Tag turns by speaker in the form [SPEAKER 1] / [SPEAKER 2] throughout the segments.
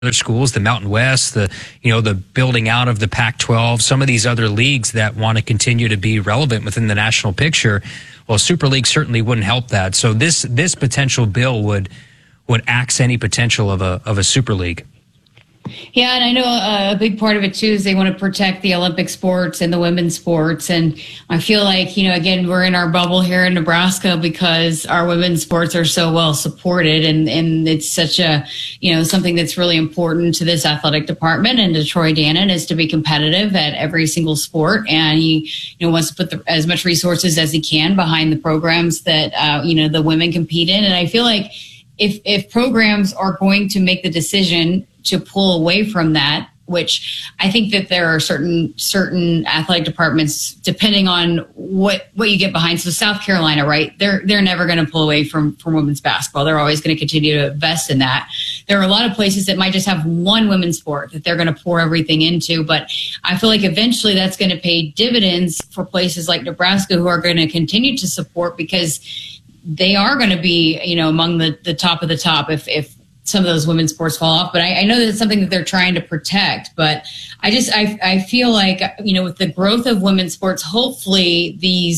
[SPEAKER 1] other schools, the Mountain West, the building out of the Pac-12, some of these other leagues that want to continue to be relevant within the national picture. Well, Super League certainly wouldn't help that. So this potential bill would axe any potential of a Super League.
[SPEAKER 2] Yeah, and I know a big part of it, too, is they want to protect the Olympic sports and the women's sports. And I feel like, again, we're in our bubble here in Nebraska because our women's sports are so well supported. And it's such a, something that's really important to this athletic department and to Troy Dannen is to be competitive at every single sport. And he, wants to put as much resources as he can behind the programs that, the women compete in. And I feel like if programs are going to make the decision to pull away from that, which I think that there are certain athletic departments, depending on what you get behind. So South Carolina, right? They're never going to pull away from women's basketball. They're always going to continue to invest in that. There are a lot of places that might just have one women's sport that they're going to pour everything into. But I feel like eventually that's going to pay dividends for places like Nebraska who are going to continue to support because they are going to be, among the top of the top if some of those women's sports fall off. But I know that it's something that they're trying to protect. But I feel like, with the growth of women's sports, hopefully they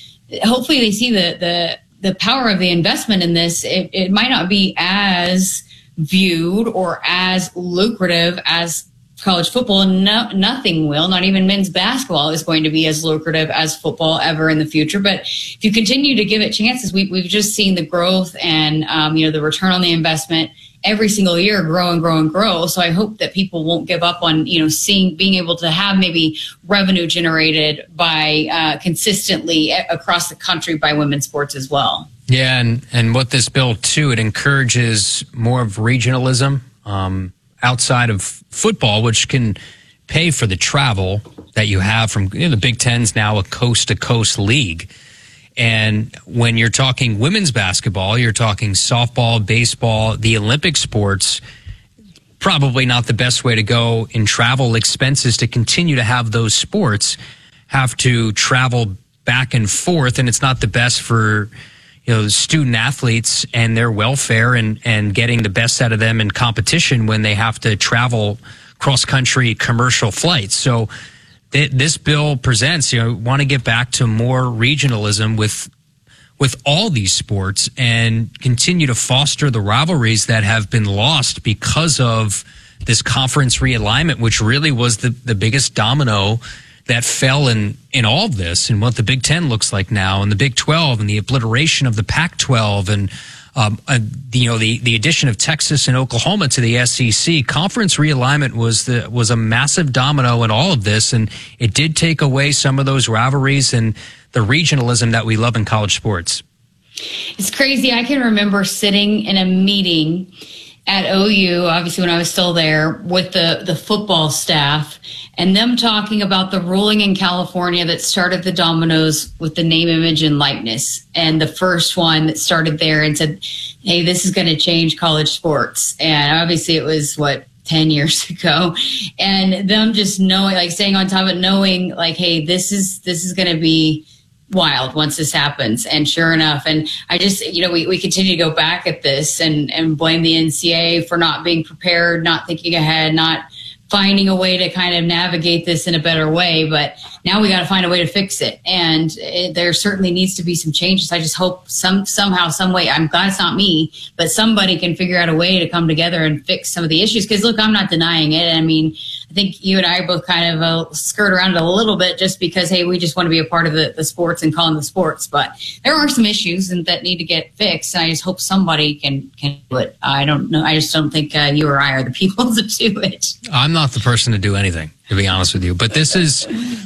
[SPEAKER 2] see the power of the investment in this. It might not be as viewed or as lucrative as college football. Nothing will, not even men's basketball is going to be as lucrative as football ever in the future. But if you continue to give it chances, we've just seen the growth and, the return on the investment every single year grow and grow and grow. So I hope that people won't give up on, being able to have maybe revenue generated by consistently across the country by women's sports as well.
[SPEAKER 1] Yeah. And what this bill too, it encourages more of regionalism, outside of football, which can pay for the travel that you have from the Big Ten's now a coast-to-coast league. And when you're talking women's basketball, you're talking softball, baseball, the Olympic sports, probably not the best way to go in travel expenses to continue to have those sports have to travel back and forth. And it's not the best for student athletes and their welfare and getting the best out of them in competition when they have to travel cross-country commercial flights. So this bill presents, want to get back to more regionalism with all these sports and continue to foster the rivalries that have been lost because of this conference realignment, which really was the biggest domino that fell in all of this and what the Big Ten looks like now and the Big 12 and the obliteration of the Pac-12 and the addition of Texas and Oklahoma to the SEC. Conference realignment was a massive domino in all of this, and it did take away some of those rivalries and the regionalism that we love in college sports.
[SPEAKER 2] It's crazy. I can remember sitting in a meeting at OU, obviously when I was still there, with the football staff and them talking about the ruling in California that started the dominoes with the name, image, and likeness. And the first one that started there and said, hey, this is going to change college sports. And obviously it was 10 years ago, and them just knowing, staying on top of it, knowing hey, this is going to be wild once this happens. And sure enough, and I just, we continue to go back at this and blame the NCAA for not being prepared, not thinking ahead, not finding a way to kind of navigate this in a better way. But now we got to find a way to fix it. And there certainly needs to be some changes. I just hope somehow, some way, I'm glad it's not me, but somebody can figure out a way to come together and fix some of the issues. Because look, I'm not denying it. I mean, I think you and I both kind of skirt around it a little bit just because, hey, we just want to be a part of the sports and call them the sports. But there are some issues that need to get fixed. And I just hope somebody can do it. I don't know. I just don't think you or I are the people to do it.
[SPEAKER 1] I'm not the person to do anything, to be honest with you. But this is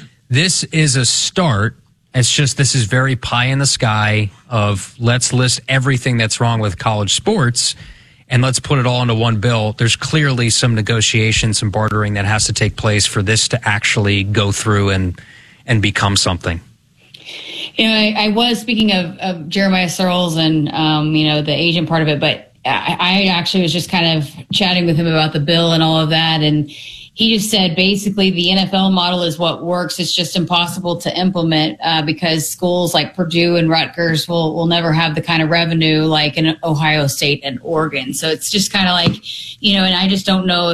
[SPEAKER 1] a start. It's just this is very pie in the sky of let's list everything that's wrong with college sports and let's put it all into one bill. There's clearly some negotiation, some bartering that has to take place for this to actually go through and become something.
[SPEAKER 2] I was speaking of Jeremiah Searles and, the Asian part of it, but I actually was just kind of chatting with him about the bill and all of that. And he just said basically the NFL model is what works. It's just impossible to implement because schools like Purdue and Rutgers will never have the kind of revenue like in Ohio State and Oregon. So it's just kind of like, and I just don't know